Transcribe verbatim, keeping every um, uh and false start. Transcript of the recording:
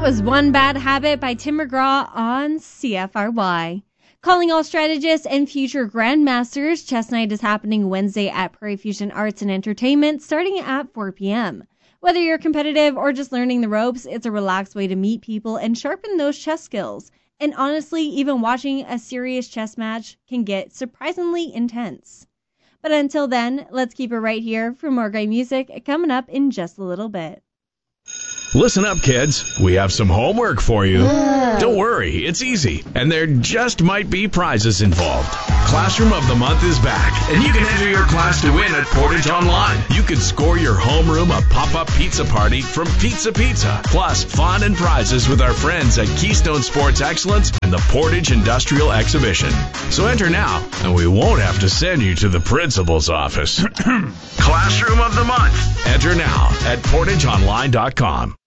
was One Bad Habit by Tim McGraw on C F R Y. Calling all strategists and future grandmasters, Chess Night is happening Wednesday at Prairie Fusion Arts and Entertainment starting at four p.m. Whether you're competitive or just learning the ropes, it's a relaxed way to meet people and sharpen those chess skills. And honestly, even watching a serious chess match can get surprisingly intense. But until then, let's keep it right here for more great music coming up in just a little bit. Listen up, kids. We have some homework for you. Don't worry, it's easy, and there just might be prizes involved. Classroom of the Month is back, and you can enter your class to win at Portage Online. You could score your homeroom a pop-up pizza party from Pizza Pizza, plus fun and prizes with our friends at Keystone Sports Excellence and the Portage Industrial Exhibition. So enter now, and we won't have to send you to the principal's office. Classroom of the Month. Enter now at portage online dot com.